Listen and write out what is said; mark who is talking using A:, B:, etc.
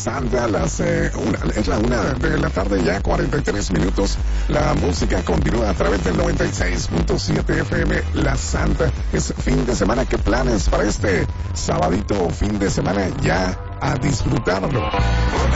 A: Santa, es la 1 de la tarde, ya 43 minutos. La música continúa a través del 96.7 FM La Santa. Es fin de semana. ¿Qué planes para este sabadito fin de semana? Ya a disfrutarlo.